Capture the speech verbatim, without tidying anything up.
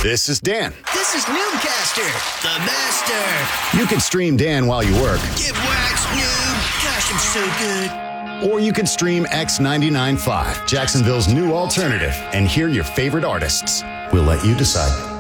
This is Dan. This is Noobcaster, the master. You can stream Dan while you work. Get waxed, noob. Gosh, I'm so good. Or you can stream X ninety-nine point five, Jacksonville's new alternative, and hear your favorite artists. We'll let you decide.